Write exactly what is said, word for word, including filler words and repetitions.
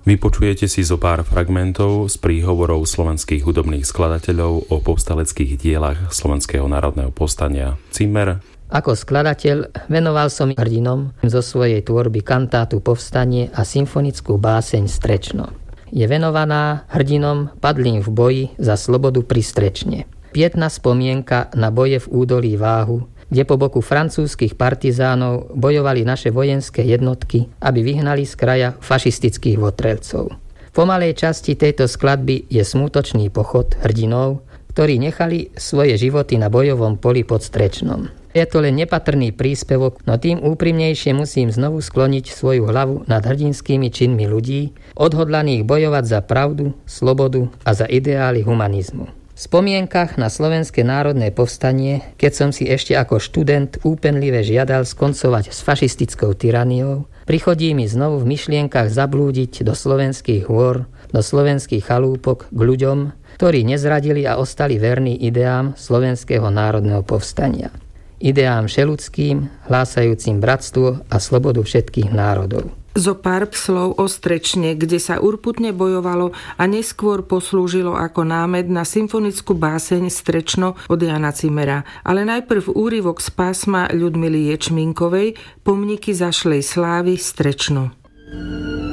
Vypočujete si zo pár fragmentov z príhovorov slovenských hudobných skladateľov o povstaleckých dielach Slovenského národného povstania Cimmer. Ako skladateľ venoval som hrdinom zo svojej tvorby kantátu Povstanie a symfonickú báseň Strečno. Je venovaná hrdinom padlým v boji za slobodu pri Strečne. Pietná spomienka na boje v údolí Váhu, kde po boku francúzskych partizánov bojovali naše vojenské jednotky, aby vyhnali z kraja fašistických votrelcov. V pomalej časti tejto skladby je smútočný pochod hrdinov, ktorí nechali svoje životy na bojovom poli pod Strečnom. Je to len nepatrný príspevok, no tým úprimnejšie musím znovu skloniť svoju hlavu nad hrdinskými činmi ľudí, odhodlaných bojovať za pravdu, slobodu a za ideály humanizmu. V spomienkach na Slovenské národné povstanie, keď som si ešte ako študent úpenlive žiadal skoncovať s fašistickou tyraniou, prichodí mi znovu v myšlienkach zablúdiť do slovenských hôr, do slovenských chalúpok k ľuďom, ktorí nezradili a ostali verní ideám Slovenského národného povstania. Ideám všeľudským, hlásajúcim bratstvo a slobodu všetkých národov. Zo pár slov o Strečne, kde sa urputne bojovalo a neskôr poslúžilo ako námed na symfonickú báseň Strečno od Jana Cimmera. Ale najprv úryvok z pásma Ľudmily Ječminkovej Pomníky zašlej slávy Strečno.